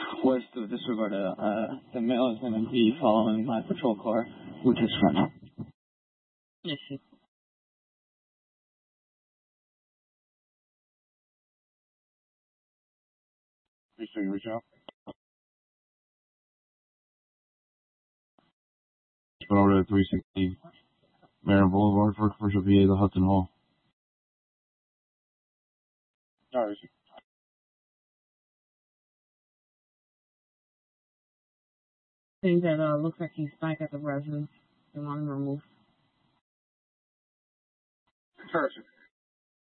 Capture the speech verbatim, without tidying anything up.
West of disregard, uh, the male is going to be following my patrol car with his friend. Yes, sir. Please take a reach out. Over to three sixty Marion Boulevard for commercial V A, the Hudson Hall. All right. Thing that uh, looks like he's back at the residence. They want him removed. Perfect.